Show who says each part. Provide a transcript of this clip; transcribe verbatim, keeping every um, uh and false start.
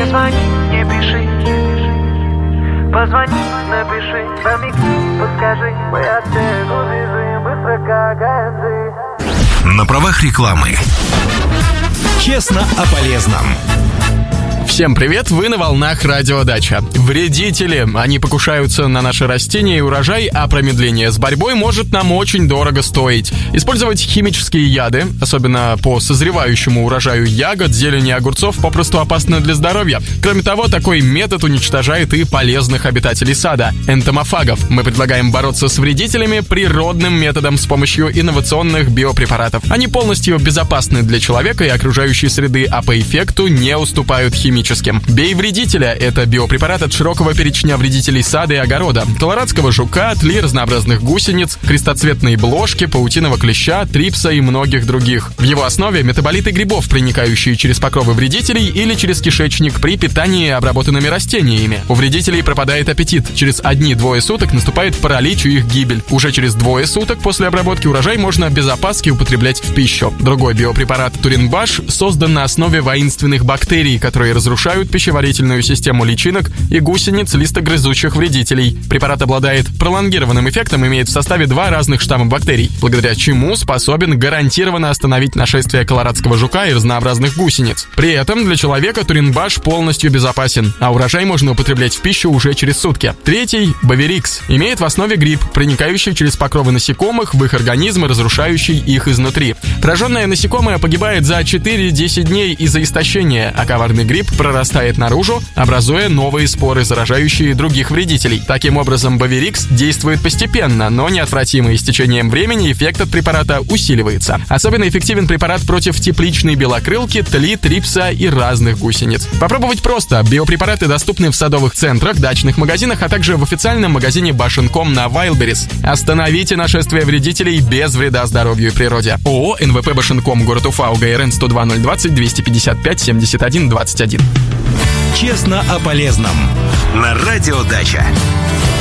Speaker 1: Позвони, не пиши, позвони, напиши, намекни, подскажи, мы от всех убежим быстро, как АНЗ.
Speaker 2: На правах рекламы. Честно о полезном.
Speaker 3: Всем привет, вы на волнах Радио Дача. Вредители, они покушаются на наши растения и урожай, а промедление с борьбой может нам очень дорого стоить. Использовать химические яды, особенно по созревающему урожаю ягод, зелени и огурцов, попросту опасно для здоровья. Кроме того, такой метод уничтожает и полезных обитателей сада – энтомофагов. Мы предлагаем бороться с вредителями природным методом с помощью инновационных биопрепаратов. Они полностью безопасны для человека и окружающей среды, а по эффекту не уступают химическим. «Бей вредителя» — это биопрепарат от широкого перечня вредителей сада и огорода. Колорадского жука, тли, разнообразных гусениц, крестоцветной бложки, паутиного клеща, трипса и многих других. В его основе метаболиты грибов, проникающие через покровы вредителей или через кишечник при питании обработанными растениями. У вредителей пропадает аппетит. Через одни-двое суток наступает паралич и их гибель. Уже через двое суток после обработки урожай можно без опаски употреблять в пищу. Другой биопрепарат Туринбаш создан на основе воинственных бактерий, которые разрушают разрушают пищеварительную систему личинок и гусениц листогрызучих вредителей. Препарат обладает пролонгированным эффектом, имеет в составе два разных штамма бактерий, благодаря чему способен гарантированно остановить нашествие колорадского жука и разнообразных гусениц. При этом для человека Туринбаш полностью безопасен, а урожай можно употреблять в пищу уже через сутки. Третий, Боверикс, имеет в основе гриб, проникающий через покровы насекомых в их организмы, разрушающий их изнутри. Пораженное насекомое погибает за четыре-десять дней из-за истощения, а коварный гриб прорастает наружу, образуя новые споры, заражающие других вредителей. Таким образом, Боверикс действует постепенно, но неотвратимо, и с течением времени эффект от препарата усиливается. Особенно эффективен препарат против тепличной белокрылки, тли, трипса и разных гусениц. Попробовать просто. Биопрепараты доступны в садовых центрах, дачных магазинах, а также в официальном магазине Башенком на Wildberries. Остановите нашествие вредителей без вреда здоровью и природе. ООО «эн вэ пэ Башенком», город Уфа, УГРН сто два ноль двадцать двести пятьдесят пять семьдесят один двадцать один.
Speaker 2: Честно о полезном. На Радио Дача.